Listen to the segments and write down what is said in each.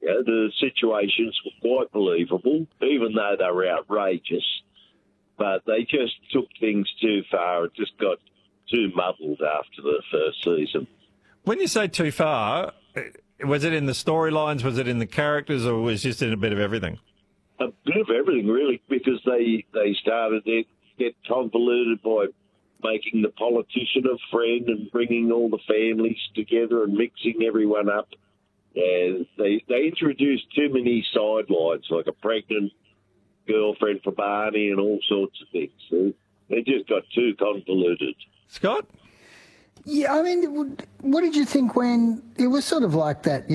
the situations were quite believable, even though they were outrageous. But they just took things too far. It just got too muddled after the first season. When you say too far, was it in the storylines, was it in the characters, or was it just in a bit of everything? A bit of everything, really, because they started to get convoluted by making the politician a friend and bringing all the families together and mixing everyone up. And they introduced too many sidelines, like a pregnant girlfriend for Barney and all sorts of things. So they just got too convoluted. Scott? Yeah, I mean, what did you think when it was sort of like that,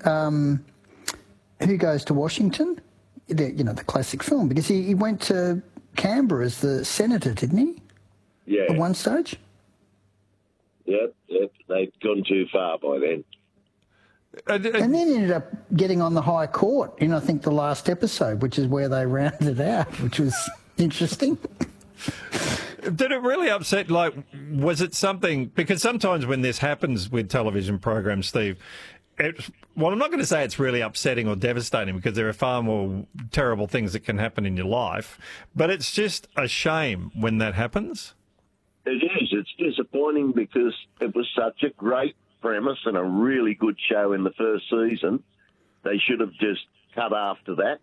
Who Goes to Washington? The classic film, because he went to Canberra as the senator, didn't he? Yeah. At one stage? Yep. They'd gone too far by then. And then ended up getting on the High Court in, I think, the last episode, which is where they rounded out, which was interesting. Did it really upset, was it something, because sometimes when this happens with television programs, Steve, I'm not going to say it's really upsetting or devastating, because there are far more terrible things that can happen in your life, but it's just a shame when that happens. It is. It's disappointing because it was such a great premise and a really good show in the first season. They should have just cut after that.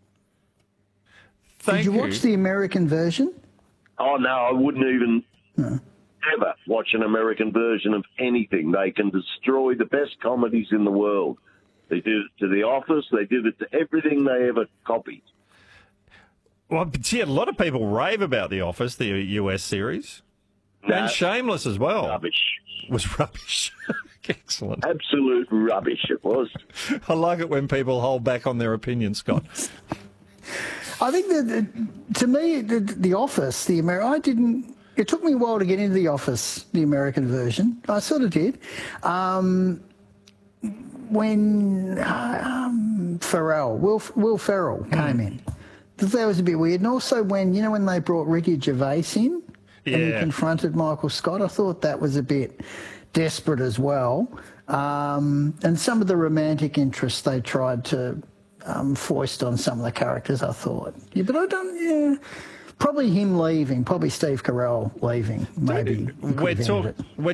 Did you watch the American version? Oh, no, I wouldn't even ever watch an American version of anything. They can destroy the best comedies in the world. They did it to The Office. They did it to everything they ever copied. Well, but yeah, a lot of people rave about The Office, the US series. No, and Shameless as well. Rubbish. Was rubbish. Excellent. Absolute rubbish it was. I like it when people hold back on their opinion, Scott. I think that, to me, The Office, it took me a while to get into The Office, the American version. I sort of did. When Will Ferrell came in, that was a bit weird. And also when they brought Ricky Gervais in and he confronted Michael Scott, I thought that was a bit desperate as well. And some of the romantic interests they tried to foist on some of the characters, I thought. Yeah, but I don't, probably him leaving, probably Steve Carell leaving, maybe. We're